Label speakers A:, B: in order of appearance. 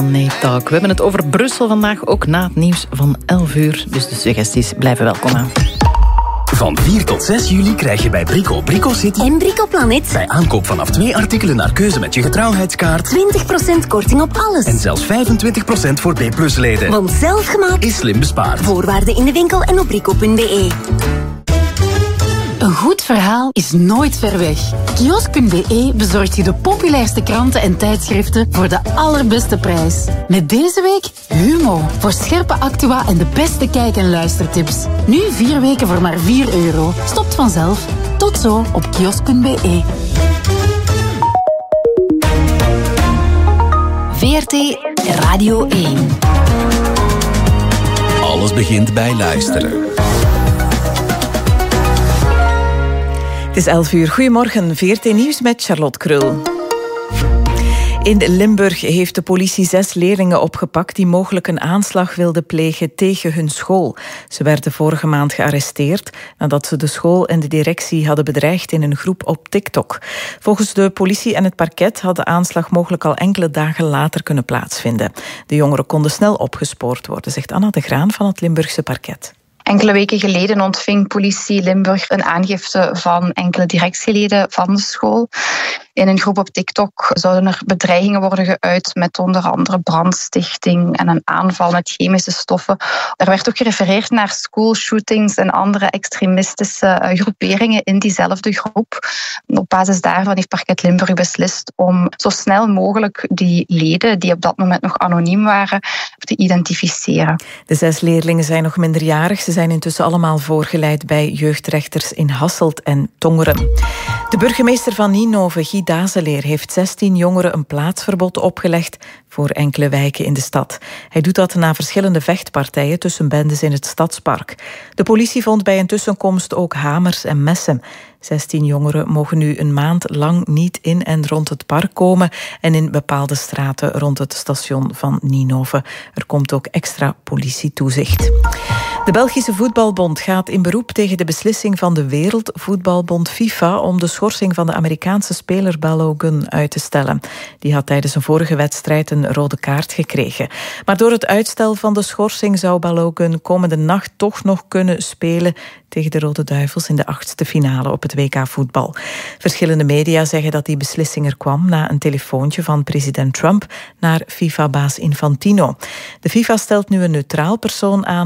A: Nee, Talk. We hebben het over Brussel vandaag, ook na het nieuws van 11 uur. Dus de suggesties blijven welkom aan.
B: Van 4 tot 6 juli krijg je bij Brico, Brico City
C: en Brico Planet
B: bij aankoop vanaf 2 artikelen naar keuze met je getrouwheidskaart
C: 20% korting op alles.
B: En zelfs 25% voor B+-leden.
C: Want zelfgemaakt
B: is slim bespaard.
C: Voorwaarden in de winkel en op brico.be.
D: Een goed verhaal is nooit ver weg. Kiosk.be bezorgt je de populairste kranten en tijdschriften voor de allerbeste prijs. Met deze week Humo, voor scherpe actua en de beste kijk- en luistertips. Nu 4 weken voor maar €4. Stopt vanzelf. Tot zo op kiosk.be.
C: VRT Radio 1.
B: Alles begint bij luisteren.
A: Het is 11 uur. Goedemorgen, VRT Nieuws met Charlotte Krul. In Limburg heeft de politie 6 leerlingen opgepakt die mogelijk een aanslag wilden plegen tegen hun school. Ze werden vorige maand gearresteerd nadat ze de school en de directie hadden bedreigd in een groep op TikTok. Volgens de politie en het parket had de aanslag mogelijk al enkele dagen later kunnen plaatsvinden. De jongeren konden snel opgespoord worden, zegt Anna de Graan van het Limburgse parket.
E: Enkele weken geleden ontving politie Limburg een aangifte van enkele directieleden van de school. In een groep op TikTok zouden er bedreigingen worden geuit met onder andere brandstichting en een aanval met chemische stoffen. Er werd ook gerefereerd naar schoolshootings en andere extremistische groeperingen in diezelfde groep. Op basis daarvan heeft parket Limburg beslist om zo snel mogelijk die leden, die op dat moment nog anoniem waren, te identificeren.
A: De 6 leerlingen zijn nog minderjarig. Ze zijn intussen allemaal voorgeleid bij jeugdrechters in Hasselt en Tongeren. De burgemeester van Ninove, Guy Dazeleer, heeft 16 jongeren een plaatsverbod opgelegd voor enkele wijken in de stad. Hij doet dat na verschillende vechtpartijen tussen bendes in het stadspark. De politie vond bij een tussenkomst ook hamers en messen. 16 jongeren mogen nu een maand lang niet in en rond het park komen en in bepaalde straten rond het station van Ninove. Er komt ook extra politietoezicht. De Belgische Voetbalbond gaat in beroep tegen de beslissing van de Wereldvoetbalbond FIFA om de schorsing van de Amerikaanse speler Balogun uit te stellen. Die had tijdens een vorige wedstrijd een rode kaart gekregen. Maar door het uitstel van de schorsing zou Balogun komende nacht toch nog kunnen spelen tegen de Rode Duivels in de 8e finale op het WK voetbal. Verschillende media zeggen dat die beslissing er kwam na een telefoontje van president Trump naar FIFA-baas Infantino. De FIFA stelt nu een neutraal persoon aan